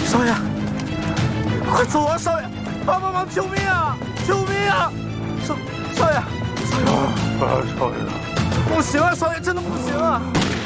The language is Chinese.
少爷，快走啊，少爷！帮帮忙，救命啊！救命啊！少爷， 少爷， 不行啊，少爷，真的不行啊！